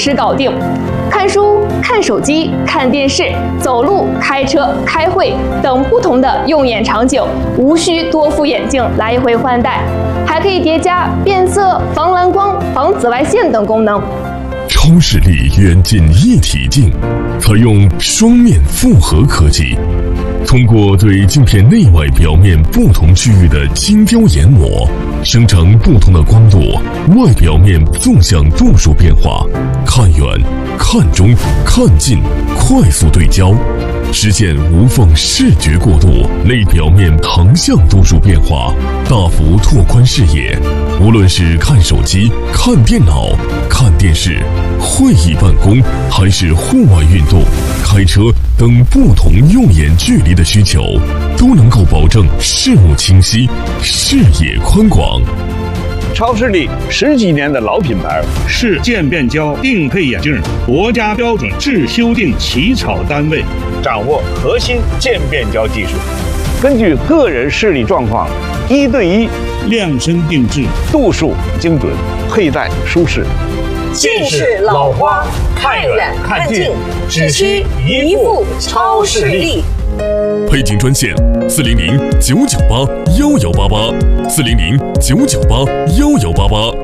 时搞定。看书、看手机、看电视、走路、开车、开会等不同的用眼场景，无需多副眼镜来回换代，还可以叠加变色、防蓝光、防紫外线等功能。 超视力远近一体镜采用双面复合科技，通过对镜片内外表面不同区域的精雕研磨，生成不同的光度、外表面纵向度数变化，看远、看中、看近，快速对焦，实现无缝视觉过渡，内表面横向度数变化，大幅拓宽视野。无论是看手机、看电脑、看电视、会议办公，还是户外运动、开车等不同用眼距离的需求，都能够保证视物清晰、视野宽广。 超视力10几年的老品牌， 是渐变焦定配眼镜国家标准制修订起草单位， 掌握核心渐变焦技术，根据个人视力状况1对1 量身定制， 度数精准，佩戴舒适。 近视老花，看远看近，只需一副超视力。 配镜专线400-998-1188，400-998-1188。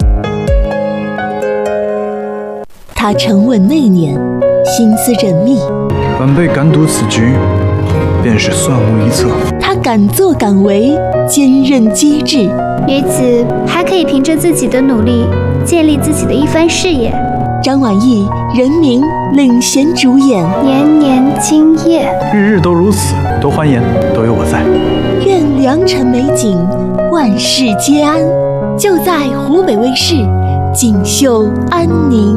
他沉稳内敛，心思缜密， 晚辈敢赌此局，便是算无一策。 他敢作敢为，坚韧机智， 于此还可以凭着自己的努力建立自己的一番事业。 张晚意人民领衔主演， 年年今夜， 日日都如此，多欢颜，都有我在。 愿良辰美景，万事皆安。就在湖北卫视锦绣安宁。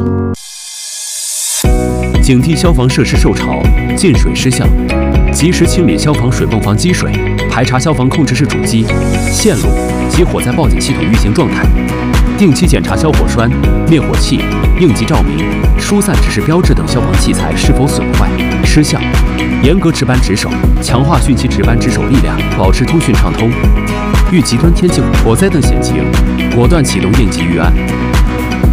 警惕消防设施受潮、进水失效，及时清理消防水泵房积水，排查消防控制室主机、线路及火灾报警系统运行状态，定期检查消火栓、灭火器、应急照明、疏散指示标志等消防器材是否损坏、失效，严格值班值守，强化汛期值班值守力量，保持通讯畅通。遇极端天气、火灾等险情，果断启动应急预案。